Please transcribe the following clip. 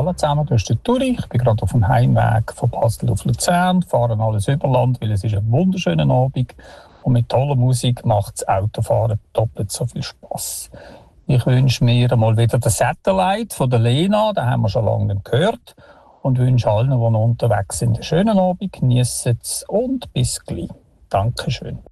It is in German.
Hallo zusammen, das ist der Turi. Ich bin gerade auf dem Heimweg von Basel auf Luzern, fahre alles Überland, weil es ist ein wunderschöner Abend und mit toller Musik macht das Autofahren doppelt so viel Spass. Ich wünsche mir mal wieder den Satellite von der Lena, den haben wir schon lange nicht gehört, und wünsche allen, die noch unterwegs sind, einen schönen Abend, geniessen es und bis gleich. Dankeschön.